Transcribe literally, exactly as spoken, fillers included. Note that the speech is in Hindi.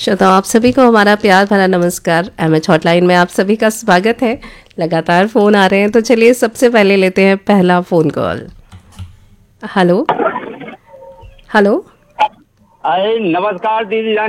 श्रोताओं आप सभी को हमारा प्यार भरा नमस्कार। एमएच हॉटलाइन में आप सभी का स्वागत है। लगातार फ़ोन आ रहे हैं तो चलिए सबसे पहले लेते हैं पहला फ़ोन कॉल। हेलो हेलो अरे नमस्कार दीदी जान,